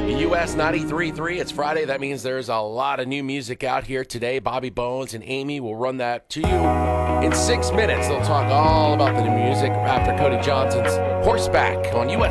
US 93.3. It's Friday. That means there's a lot of new music out here today. Bobby Bones and Amy will run that to you in 6 minutes. They'll talk all about the new music after Cody Johnson's Horseback on US